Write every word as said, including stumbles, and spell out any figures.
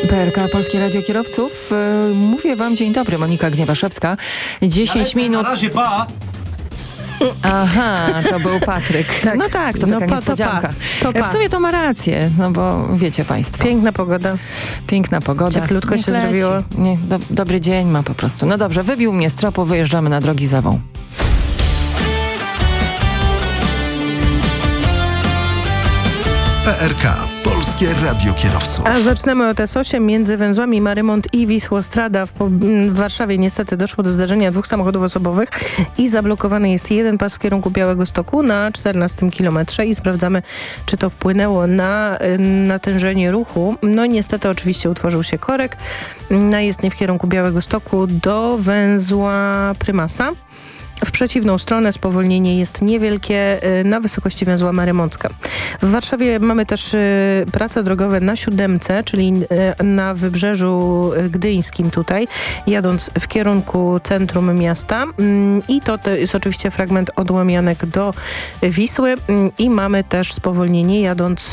P R K, Polskie Radio Kierowców. Mówię wam dzień dobry, Monika Gniewaszewska. dziesięć minut... Na razie, pa! Aha, to był Patryk. Tak. No tak, to No taka pa, niespodzianka. to pa, to W sumie to ma rację, no bo wiecie państwo. Piękna pogoda. Piękna pogoda. Cieplutko Niech się leci. zrobiło. Nie, do, dobry dzień ma po prostu. No dobrze, wybił mnie z tropu, wyjeżdżamy na drogi Zawą. P R K, Polskie Radio Kierowców. A zaczynamy od S osiem. Między węzłami Marymont i Wisłostrada w, po, w Warszawie niestety doszło do zdarzenia dwóch samochodów osobowych i zablokowany jest jeden pas w kierunku Białegostoku na czternastym kilometrze i sprawdzamy, czy to wpłynęło na y, natężenie ruchu. No niestety oczywiście utworzył się korek na jezdnię w kierunku Białegostoku do węzła Prymasa. W przeciwną stronę spowolnienie jest niewielkie na wysokości węzła Marymącka. W Warszawie mamy też prace drogowe na siódemce, czyli na Wybrzeżu Gdyńskim tutaj, jadąc w kierunku centrum miasta. I to jest oczywiście fragment od Łomianek do Wisły. I mamy też spowolnienie jadąc